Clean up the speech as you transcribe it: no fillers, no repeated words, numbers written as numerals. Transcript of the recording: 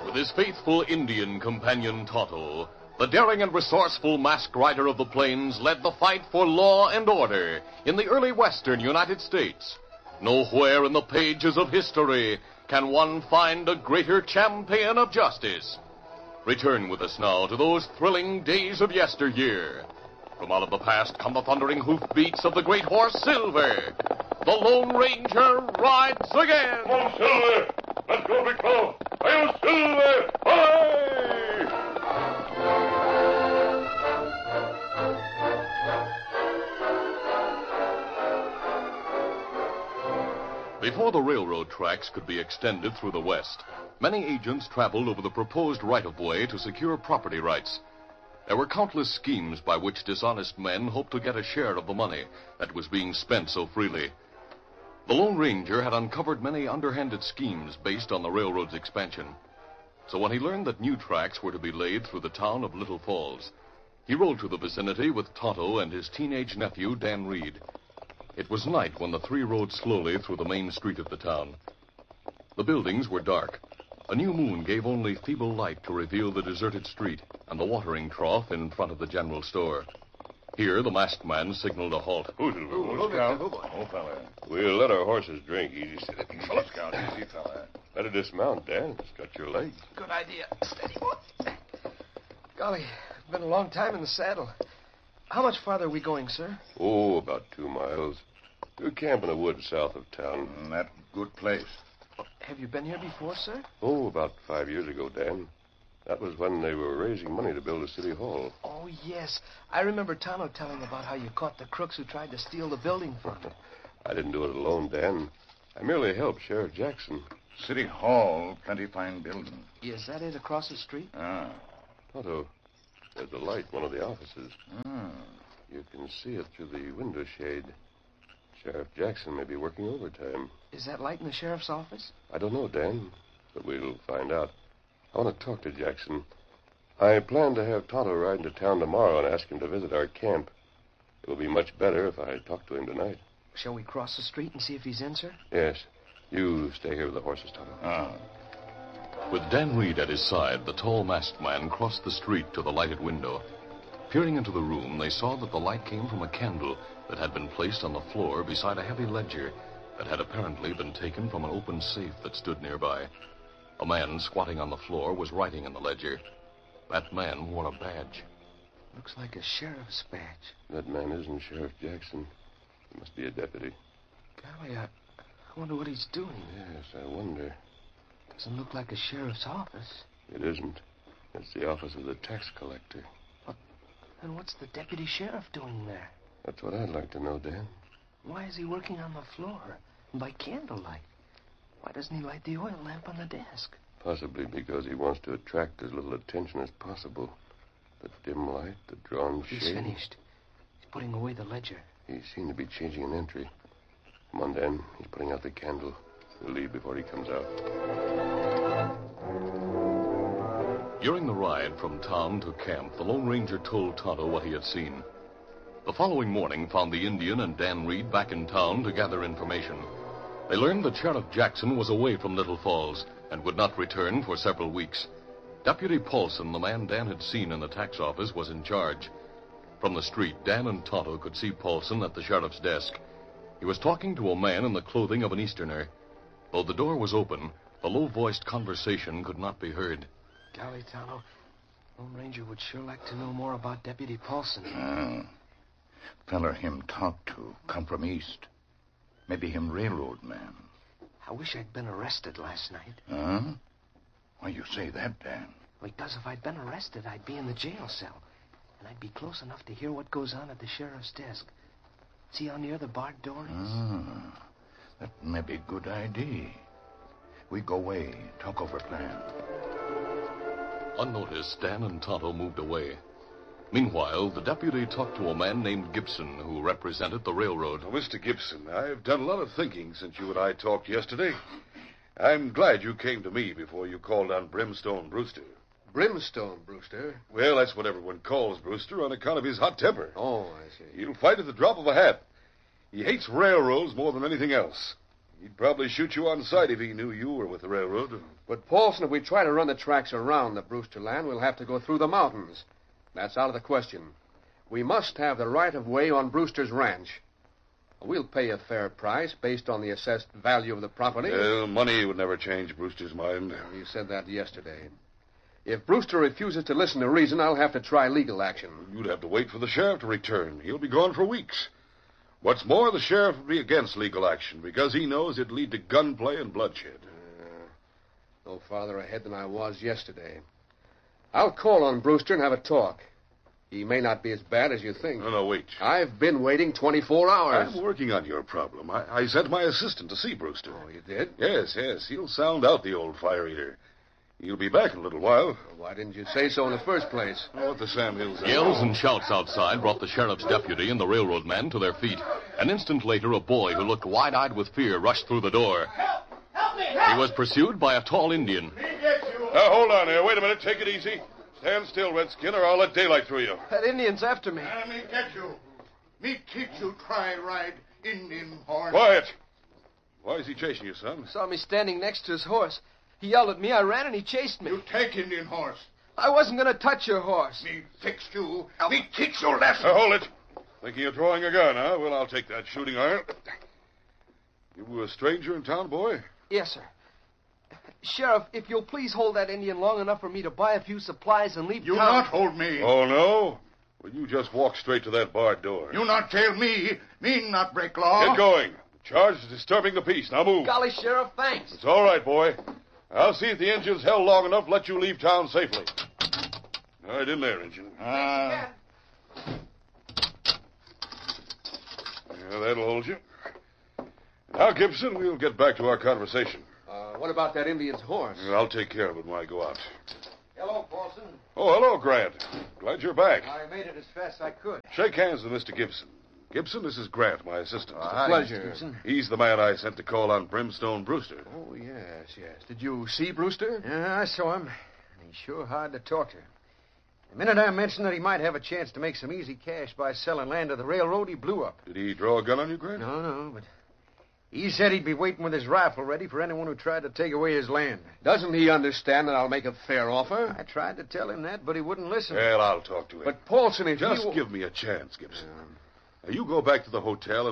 With his faithful Indian companion Tonto, the daring and resourceful masked rider of the plains led the fight for law and order in the early western United States. Nowhere in the pages of history can one find a greater champion of justice. Return with us now to those thrilling days of yesteryear. From out of the past come the thundering hoofbeats of the great horse Silver. The Lone Ranger rides again. Come on, Silver! Let's go, big fellow! Hi-yo, Silver! Hi! Before the railroad tracks could be extended through the West, many agents traveled over the proposed right-of-way to secure property rights. There were countless schemes by which dishonest men hoped to get a share of the money that was being spent so freely. The Lone Ranger had uncovered many underhanded schemes based on the railroad's expansion. So when he learned that new tracks were to be laid through the town of Little Falls, he rode to the vicinity with Tonto and his teenage nephew, Dan Reed. It was night when the three rode slowly through the main street of the town. The buildings were dark. A new moon gave only feeble light to reveal the deserted street and the watering trough in front of the general store. Here, the masked man signaled a halt. Look out. Oh, fella. We'll let our horses drink. Easy, steady. Easy, Scout. Easy, fella. Better dismount, Dan. It's got your leg. Good idea. Steady, boy. Golly, it's been a long time in the saddle. How much farther are we going, sir? Oh, about 2 miles. We'll camp in the woods south of town. That good place. Have you been here before, sir? Oh, about 5 years ago, Dan. That was when they were raising money to build a city hall. Oh, yes. I remember Tonto telling about how you caught the crooks who tried to steal the building from you. I didn't do it alone, Dan. I merely helped Sheriff Jackson. City Hall, plenty fine building. Is that it across the street? Ah. Tonto, there's a light in one of the offices. Ah. You can see it through the window shade. Sheriff Jackson may be working overtime. Is that light in the sheriff's office? I don't know, Dan, but we'll find out. I want to talk to Jackson. I plan to have Tonto ride into town tomorrow and ask him to visit our camp. It will be much better if I talk to him tonight. Shall we cross the street and see if he's in, sir? Yes. You stay here with the horses, Tonto. Ah. With Dan Reed at his side, the tall masked man crossed the street to the lighted window. Peering into the room, they saw that the light came from a candle that had been placed on the floor beside a heavy ledger that had apparently been taken from an open safe that stood nearby. A man squatting on the floor was writing in the ledger. That man wore a badge. Looks like a sheriff's badge. That man isn't Sheriff Jackson. He must be a deputy. Golly, I wonder what he's doing. Yes, I wonder. Doesn't look like a sheriff's office. It isn't. It's the office of the tax collector. And what's the deputy sheriff doing there? That's what I'd like to know, Dan. Why is he working on the floor and by candlelight? Why doesn't he light the oil lamp on the desk? Possibly because he wants to attract as little attention as possible. The dim light, the drawn shade. He's finished. He's putting away the ledger. He seemed to be changing an entry. Come on, Dan. He's putting out the candle. We'll leave before he comes out. During the ride from town to camp, the Lone Ranger told Tonto what he had seen. The following morning found the Indian and Dan Reed back in town to gather information. They learned that Sheriff Jackson was away from Little Falls and would not return for several weeks. Deputy Paulson, the man Dan had seen in the tax office, was in charge. From the street, Dan and Tonto could see Paulson at the sheriff's desk. He was talking to a man in the clothing of an Easterner. Though the door was open, the low-voiced conversation could not be heard. Golly, Tonto, Lone Ranger would sure like to know more about Deputy Paulson. Feller him talk to come from east. Maybe him railroad man. I wish I'd been arrested last night. Huh? Why you say that, Dan? Because if I'd been arrested, I'd be in the jail cell. And I'd be close enough to hear what goes on at the sheriff's desk. See how near the barred door is? That may be a good idea. We go away, talk over plan. Unnoticed, Dan and Tonto moved away. Meanwhile, the deputy talked to a man named Gibson, who represented the railroad. Oh, Mr. Gibson, I've done a lot of thinking since you and I talked yesterday. I'm glad you came to me before you called on Brimstone Brewster. Brimstone Brewster? Well, that's what everyone calls Brewster on account of his hot temper. Oh, I see. He'll fight at the drop of a hat. He hates railroads more than anything else. He'd probably shoot you on sight if he knew you were with the railroad. But Paulson, if we try to run the tracks around the Brewster land, we'll have to go through the mountains. That's out of the question. We must have the right-of-way on Brewster's ranch. We'll pay a fair price based on the assessed value of the property. Money would never change Brewster's mind. You said that yesterday. If Brewster refuses to listen to reason, I'll have to try legal action. You'd have to wait for the sheriff to return. He'll be gone for weeks. What's more, the sheriff would be against legal action because he knows it'd lead to gunplay and bloodshed. No farther ahead than I was yesterday. I'll call on Brewster and have a talk. He may not be as bad as you think. No, wait. I've been waiting 24 hours. I'm working on your problem. I sent my assistant to see Brewster. Oh, you did? Yes. He'll sound out the old fire eater. He'll be back in a little while. Why didn't you say so in the first place? What the Sam Hills... Yells and shouts outside brought the sheriff's deputy and the railroad man to their feet. An instant later, a boy who looked wide-eyed with fear rushed through the door. Help me! He was pursued by a tall Indian. Now, hold on here. Wait a minute. Take it easy. Stand still, Redskin, or I'll let daylight through you. That Indian's after me. Me get you. Me teach you try ride Indian horse. Quiet. Why is he chasing you, son? Saw me standing next to his horse. He yelled at me. I ran and he chased me. You take Indian horse. I wasn't going to touch your horse. Me fix you. Me teach you lesson. Now, hold it. Thinking of drawing a gun, huh? Well, I'll take that shooting iron. You a stranger in town, boy? Yes, sir. Sheriff, if you'll please hold that Indian long enough for me to buy a few supplies and leave You town... not hold me. Oh, no? Well, you just walk straight to that barred door. You not jail me. Me not break law. Get going. The charge is disturbing the peace. Now move. Golly, Sheriff, thanks. It's all right, boy. I'll see if the engine's held long enough to let you leave town safely. All right, in there, engine. Yes, Yeah, that'll hold you. Now, Gibson, we'll get back to our conversation. What about that Indian's horse? I'll take care of it when I go out. Hello, Paulson. Oh, hello, Grant. Glad you're back. I made it as fast as I could. Shake hands with Mr. Gibson. Gibson, this is Grant, my assistant. Pleasure. He's the man I sent to call on Brimstone Brewster. Oh, yes. Did you see Brewster? Yeah, I saw him. He's sure hard to talk to. The minute I mentioned that he might have a chance to make some easy cash by selling land to the railroad, he blew up. Did he draw a gun on you, Grant? No, but he said he'd be waiting with his rifle ready for anyone who tried to take away his land. Doesn't he understand that I'll make a fair offer? I tried to tell him that, but he wouldn't listen. Well, I'll talk to him. But, Paulson, if Just you... give me a chance, Gibson. Now, you go back to the hotel